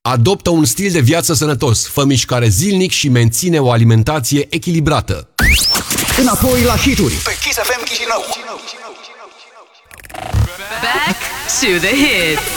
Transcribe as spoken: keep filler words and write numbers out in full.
Adoptă un stil de viață sănătos, fă mișcare zilnic și menține o alimentație echilibrată. Înapoi la hituri pe Kiss F M Chișinău. Back to the hits.